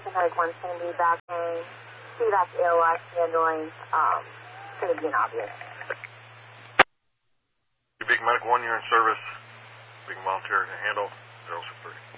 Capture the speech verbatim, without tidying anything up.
Synthetic one's going to be back in. C that's A O S handling. Um, it's going to be an obvious. Big Medic one, you're in service. Big volunteer to handle. zero six three.